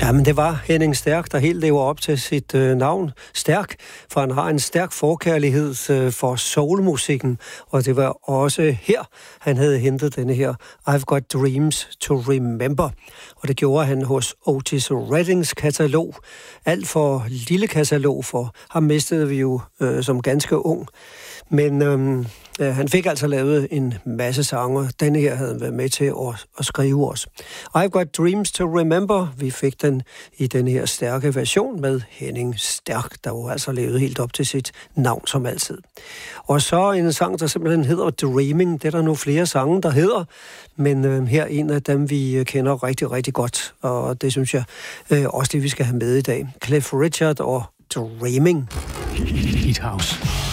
Jamen, det var Henning Stærk, der helt lever op til sit navn. Stærk, for han har en stærk forkærlighed for soulmusikken, og det var også her, han havde hentet denne her I've Got Dreams to Remember. Og det gjorde han hos Otis Reddings katalog. Alt for lille katalog, for ham mistede vi jo som ganske ung. Men han fik altså lavet en masse sanger. Denne her havde han været med til at skrive os. I've Got Dreams to Remember. Vi fik den i den her stærke version med Henning Stærk, der jo altså levede helt op til sit navn som altid. Og så en sang, der simpelthen hedder Dreaming. Det er der nu flere sange, der hedder. Men her en af dem, vi kender rigtig, rigtig godt. Og det synes jeg også det, vi skal have med i dag. Cliff Richard og Dreaming. Hit House.